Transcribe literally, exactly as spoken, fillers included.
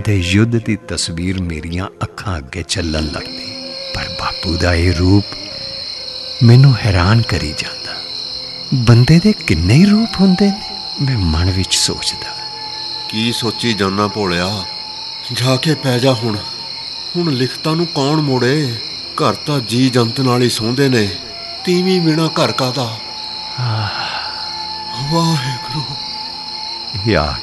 ਦੇ ਯੁੱਧ ਦੀ ਤਸਵੀਰ ਮੇਰੀਆਂ ਅੱਖਾਂ ਅੱਗੇ ਚੱਲਣ ਲੱਗਦੀ। ਪਰ ਬਾਪੂ ਦਾ ਇਹ ਰੂਪ ਮੈਨੂੰ ਹੈਰਾਨ ਕਰੀ ਜਾਂਦਾ। ਬੰਦੇ ਦੇ ਕਿੰਨੇ ਹੀ ਰੂਪ ਹੁੰਦੇ ਨੇ, ਮੈਂ ਮਨ ਵਿੱਚ ਸੋਚਦਾ। ਕੀ ਸੋਚੀ ਜਾਂਦਾ ਭੋਲਿਆ? ਜਾ ਕੇ ਪੈ ਜਾ ਹੁਣ। ਹੁਣ ਲਿਖਤਾਂ ਨੂੰ ਕੌਣ ਮੋੜੇ? ਘਰ ਤਾਂ ਜੀ ਜੰਤ ਨਾਲ ਹੀ ਸੌਂਦੇ ਨੇ, ਤੀਵੀਂ ਬਿਨਾਂ ਘਰ ਕਾਹਦਾ। ਵਾਹਿਗੁਰੂ। ਇਹ ਆ